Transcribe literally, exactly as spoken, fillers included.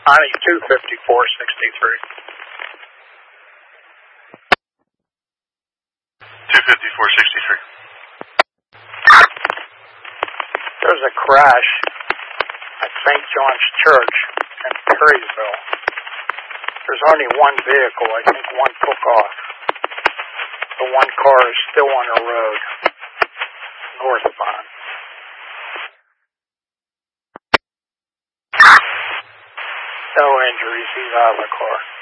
Connie two fifty-four sixty-three. two fifty-four sixty-three. There's a crash at Saint John's Church in Perrysville. There's only one vehicle. I think one took off. The one car is still on the road, northbound. No injuries. He's out of the car.